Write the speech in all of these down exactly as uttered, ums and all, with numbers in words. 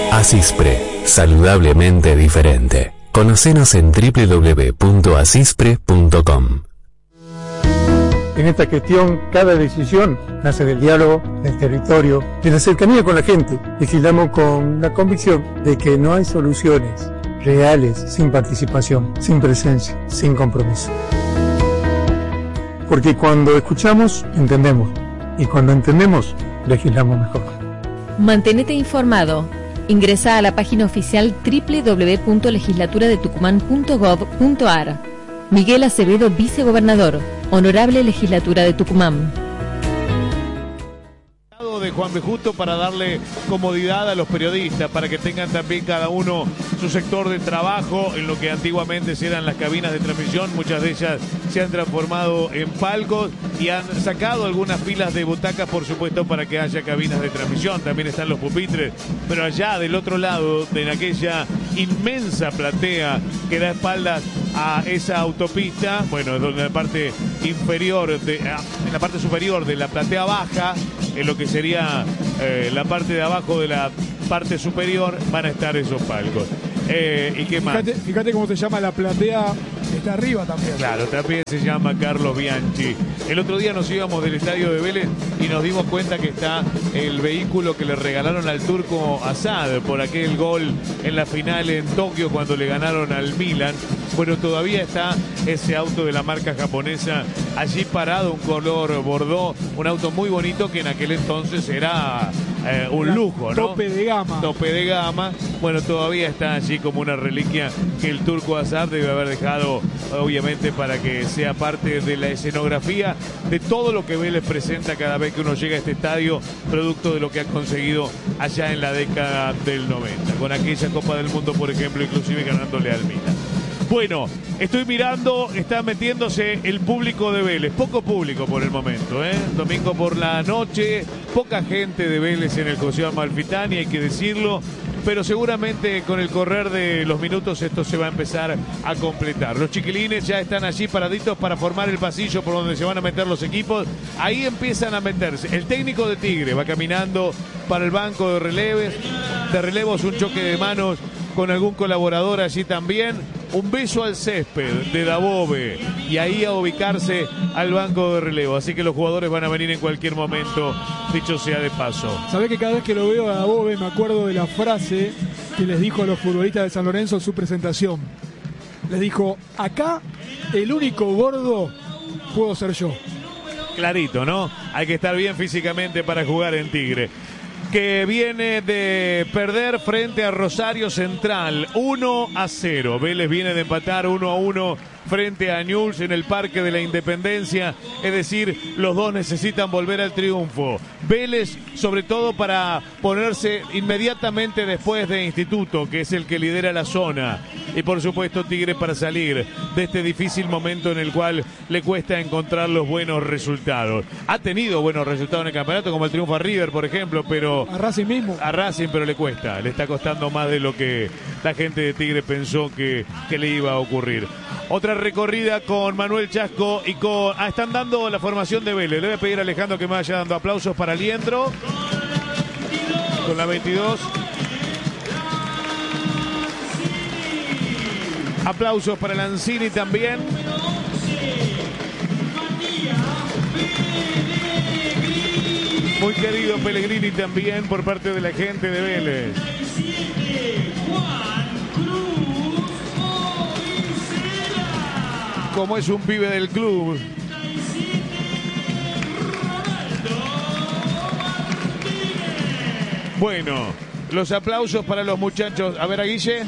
Asispre, saludablemente diferente. Conocenos en doble u doble u doble u punto asispre punto com. En esta gestión, cada decisión nace del diálogo, del territorio, de la cercanía con la gente. Legislamos con la convicción de que no hay soluciones reales sin participación, sin presencia, sin compromiso. Porque cuando escuchamos, entendemos. Y cuando entendemos, legislamos mejor. Mantenete informado. Ingresa a la página oficial doble u doble u doble u punto legislatura de tucumán punto gov punto ar. Miguel Acevedo, vicegobernador. Honorable Legislatura de Tucumán. De Juan B. Justo para darle comodidad a los periodistas, para que tengan también cada uno su sector de trabajo en lo que antiguamente eran las cabinas de transmisión. Muchas de ellas se han transformado en palcos y han sacado algunas filas de butacas, por supuesto, para que haya cabinas de transmisión. También están los pupitres, pero allá del otro lado, en aquella inmensa platea que da espaldas a esa autopista, bueno, donde la parte inferior, de, en la parte superior de la platea baja, en lo que sería eh, la parte de abajo de la parte superior, van a estar esos palcos. Eh, ¿Y qué más? Fíjate, fíjate cómo se llama la platea, está arriba también. Claro, también se llama Carlos Bianchi. El otro día nos íbamos del estadio de Vélez y nos dimos cuenta que está el vehículo que le regalaron al turco Asad por aquel gol en la final en Tokio cuando le ganaron al Milan. Bueno, todavía está ese auto de la marca japonesa allí parado, un color bordó, un auto muy bonito que en aquel entonces era eh, un lujo, ¿no? Tope de gama. Tope de gama. Bueno, todavía está allí como una reliquia que el turco Azar debe haber dejado, obviamente, para que sea parte de la escenografía de todo lo que Vélez presenta cada vez que uno llega a este estadio, producto de lo que ha conseguido allá en la década del noventa, con aquella Copa del Mundo, por ejemplo, inclusive ganándole al Milan. Bueno, estoy mirando, está metiéndose el público de Vélez, poco público por el momento, ¿eh? Domingo por la noche, poca gente de Vélez en el José Amalfitani, hay que decirlo, pero seguramente con el correr de los minutos esto se va a empezar a completar. Los chiquilines ya están allí paraditos para formar el pasillo por donde se van a meter los equipos, ahí empiezan a meterse. El técnico de Tigre va caminando para el banco de releves, de relevos, un choque de manos con algún colaborador allí también, un beso al césped de Dabove y ahí a ubicarse al banco de relevo, así que los jugadores van a venir en cualquier momento, dicho sea de paso. Sabés que cada vez que lo veo a Dabove me acuerdo de la frase que les dijo a los futbolistas de San Lorenzo en su presentación. Les dijo, acá el único gordo puedo ser yo. Clarito, ¿no? Hay que estar bien físicamente para jugar en Tigre, que viene de perder frente a Rosario Central uno a cero. Vélez viene de empatar uno a uno frente a Newell's en el Parque de la Independencia, es decir, los dos necesitan volver al triunfo. Vélez, sobre todo para ponerse inmediatamente después de Instituto, que es el que lidera la zona, y por supuesto Tigre para salir de este difícil momento en el cual le cuesta encontrar los buenos resultados. Ha tenido buenos resultados en el campeonato, como el triunfo a River, por ejemplo, pero a Racing mismo. A Racing, pero le cuesta, le está costando más de lo que la gente de Tigre pensó que, que le iba a ocurrir. Otra recorrida con Manuel Chasco y con... Ah, están dando la formación de Vélez. Le voy a pedir a Alejandro que me vaya dando aplausos para Liendro. Con la veintidós. Aplausos para Lanzini también. Muy querido Pellegrini también por parte de la gente de Vélez. Como es un pibe del club. Bueno, los aplausos para los muchachos. A ver, a Guille.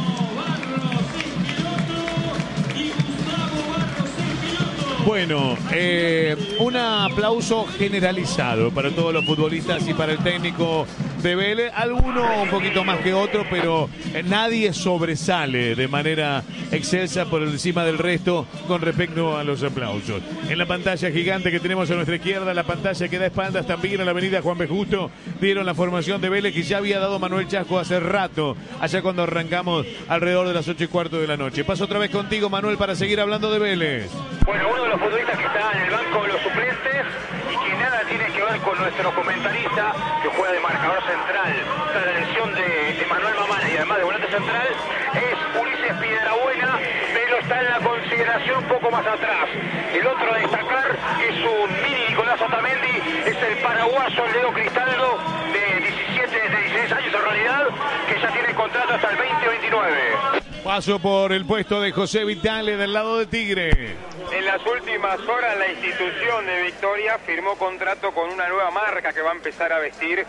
Bueno, eh, un aplauso generalizado para todos los futbolistas y para el técnico de Vélez. Alguno un poquito más que otro, pero nadie sobresale de manera excelsa por encima del resto con respecto a los aplausos. En la pantalla gigante que tenemos a nuestra izquierda, la pantalla que da espaldas también a la avenida Juan B. Justo, dieron la formación de Vélez que ya había dado Manuel Chasco hace rato, allá cuando arrancamos alrededor de las ocho y cuarto de la noche. Paso otra vez contigo, Manuel, para seguir hablando de Vélez. Bueno, uno de los futbolistas que está en el banco de los suplentes y que nada tiene que ver con nuestro comentarista que juega de marcador central tras la lesión de Emanuel Mamana, y además de volante central es Ulises Piedrabuena, pero está en la consideración un poco más atrás. El otro a destacar es un mini Nicolás Otamendi, es el paraguayo Leo Cristaldo, de diecisiete, de dieciséis años en realidad, que ya tiene contrato hasta el veinte veintinueve. Paso por el puesto de José Vitale del lado de Tigre. En las últimas horas la institución de Victoria firmó contrato con una nueva marca que va a empezar a vestir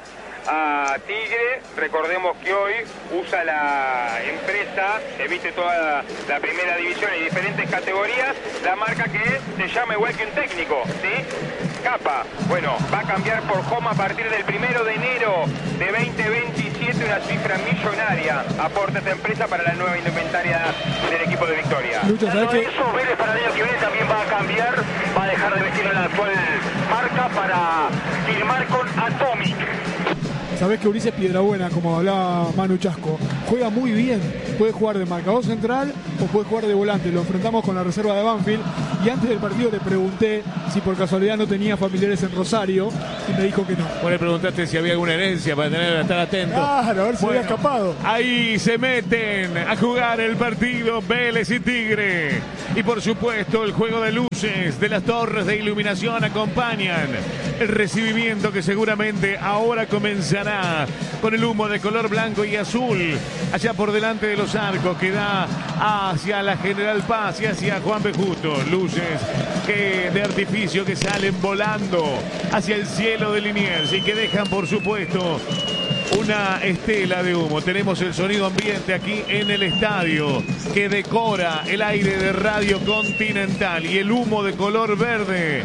a Tigre. Recordemos que hoy usa la empresa que viste toda la, la primera división y diferentes categorías, la marca que se llama igual que un técnico, ¿sí? Capa. Bueno, va a cambiar por Home a partir del primero de enero de veinte veintisiete, una cifra millonaria aporta esta empresa para la nueva indumentaria del equipo de Victoria. Lucho, ¿sabes qué? Eso, Vélez para el año que viene también va a cambiar, va a dejar de vestir la actual marca para firmar con Atomic. Sabés que Ulises Piedrabuena, como hablaba Manu Chasco, juega muy bien. Puede jugar de marcador central o puede jugar de volante. Lo enfrentamos con la reserva de Banfield y antes del partido le pregunté si por casualidad no tenía familiares en Rosario y me dijo que no. Vos le preguntaste si había alguna herencia para tener, estar atento. Claro, a ver si Bueno, había escapado. Ahí se meten a jugar el partido Vélez y Tigre. Y por supuesto el juego de luces de las torres de iluminación acompañan el recibimiento que seguramente ahora comenzará con el humo de color blanco y azul allá por delante de los arcos que da hacia la General Paz y hacia Juan B. Justo. Luces que, de artificio que salen volando hacia el cielo de Liniers y que dejan por supuesto una estela de humo. Tenemos el sonido ambiente aquí en el estadio que decora el aire de Radio Continental y el humo de color verde,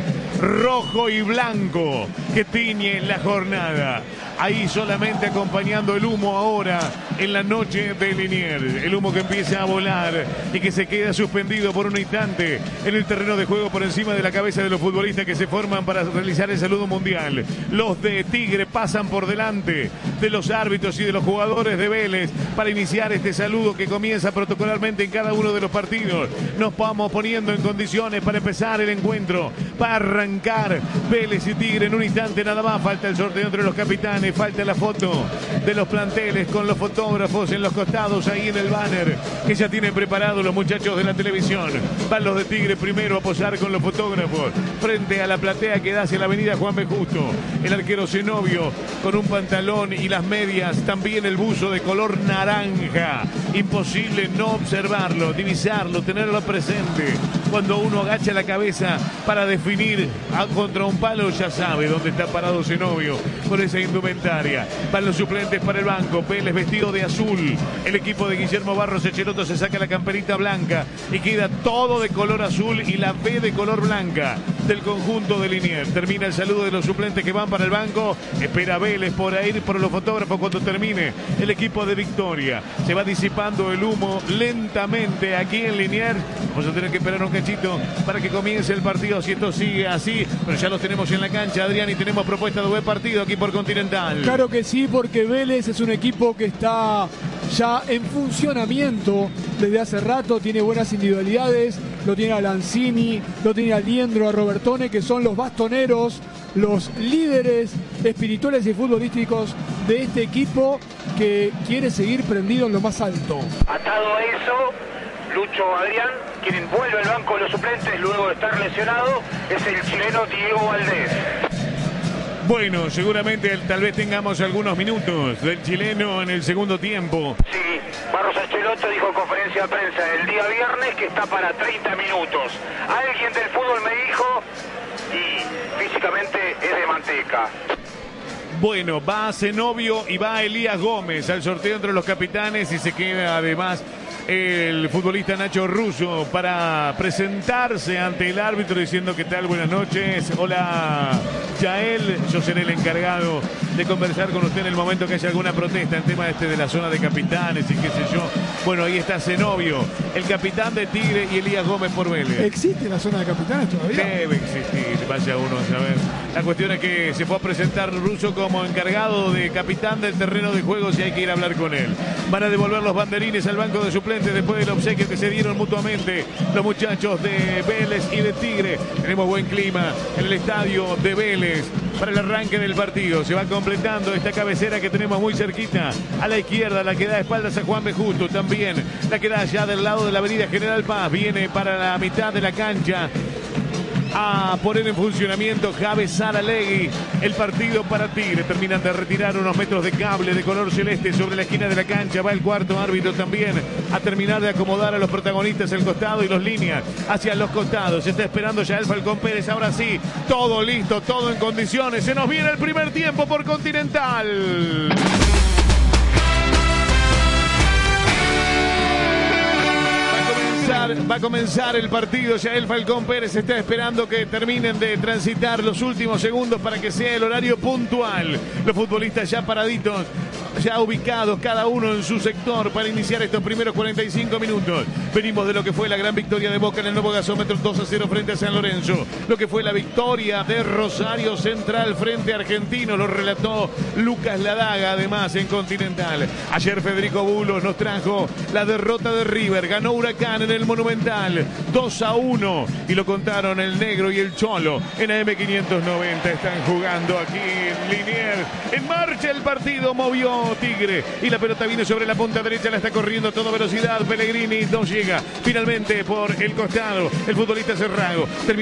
rojo y blanco que tiñe la jornada. Ahí solamente acompañando el humo ahora en la noche de Liniers. El humo que empieza a volar y que se queda suspendido por un instante en el terreno de juego por encima de la cabeza de los futbolistas que se forman para realizar el saludo mundial. Los de Tigre pasan por delante de los árbitros y de los jugadores de Vélez para iniciar este saludo que comienza protocolarmente en cada uno de los partidos. Nos vamos poniendo en condiciones para empezar el encuentro, para arrancar Vélez y Tigre en un instante nada más. Falta el sorteo entre los capitanes, falta la foto de los planteles con los fotógrafos en los costados ahí en el banner que ya tienen preparado los muchachos de la televisión. Van los de Tigre primero a posar con los fotógrafos frente a la platea que da hacia la avenida Juan B. Justo. El arquero Zenobio con un pantalón y las medias, también el buzo de color naranja. Imposible no observarlo, divisarlo, tenerlo presente. Cuando uno agacha la cabeza para definir a, contra un palo, ya sabe dónde está parado Zenobio con esa indumentaria. Van los suplentes para el banco. Vélez vestido de azul. El equipo de Guillermo Barros Echeloto se saca la camperita blanca y queda todo de color azul y la B de color blanca del conjunto de Liniers. Termina el saludo de los suplentes que van para el banco. Espera Vélez por ahí por los fotógrafos cuando termine el equipo de Victoria. Se va disipando el humo lentamente aquí en Liniers. Vamos a tener que esperar un cachito para que comience el partido si esto sigue así, pero ya los tenemos en la cancha, Adrián, y tenemos propuesta de buen partido aquí por Continental. Claro que sí, porque Vélez es un equipo que está ya en funcionamiento desde hace rato, tiene buenas individualidades, lo tiene a Lanzini, lo tiene a Liendro, a Robertone, que son los bastoneros, los líderes espirituales y futbolísticos de este equipo que quiere seguir prendido en lo más alto. Atado a eso, Lucho Adrián, quien vuelve al banco de los suplentes luego de estar lesionado, es el chileno Diego Valdés. Bueno, seguramente tal vez tengamos algunos minutos del chileno en el segundo tiempo. Sí, Barros Echeloto dijo en conferencia de prensa el día viernes que está para treinta minutos. Alguien del fútbol me dijo, y físicamente es de manteca. Bueno, va Zenobio y va Elías Gómez al sorteo entre los capitanes y se queda además el futbolista Nacho Russo para presentarse ante el árbitro diciendo qué tal, buenas noches, hola Yael, yo seré el encargado de conversar con usted en el momento que haya alguna protesta en tema este de la zona de capitanes y qué sé yo. Bueno, ahí está Zenobio, el capitán de Tigre, y Elías Gómez por Vélez. ¿Existe la zona de capitanes todavía? Debe existir, vaya uno a saber. La cuestión es que se fue a presentar Russo como encargado de capitán del terreno de juego y hay que ir a hablar con él. Van a devolver los banderines al banco de suplentes después del obsequio que se dieron mutuamente los muchachos de Vélez y de Tigre. Tenemos buen clima en el estadio de Vélez. para el arranque del partido. Se va completando esta cabecera que tenemos muy cerquita. A la izquierda, la que da espaldas a Juan B. Justo. También la que da allá del lado de la avenida General Paz. Viene para la mitad de la cancha a poner en funcionamiento Javi Saralegui. El partido para Tigre. Terminan de retirar unos metros de cable de color celeste sobre la esquina de la cancha. Va el cuarto árbitro también a terminar de acomodar a los protagonistas el costado y los líneas hacia los costados. Se está esperando ya el Falcón Pérez. Ahora sí, todo listo, todo en condiciones. Se nos viene el primer tiempo por Continental. Va a comenzar el partido, ya el Falcón Pérez está esperando que terminen de transitar los últimos segundos para que sea el horario puntual. Los futbolistas ya paraditos, ya ubicados cada uno en su sector para iniciar estos primeros cuarenta y cinco minutos. Venimos de lo que fue la gran victoria de Boca en el nuevo gasómetro dos a cero frente a San Lorenzo. Lo que fue la victoria de Rosario Central frente a Argentino, lo relató Lucas Ladaga además en Continental. Ayer Federico Bulos nos trajo la derrota de River, ganó Huracán en el Monumental dos a uno y lo contaron el Negro y el Cholo en A M quinientos noventa. Están jugando aquí en Liniers. En marcha el partido, movió Tigre y la pelota viene sobre la punta derecha, la está corriendo a toda velocidad Pellegrini, no llega finalmente por el costado el futbolista Cerrago.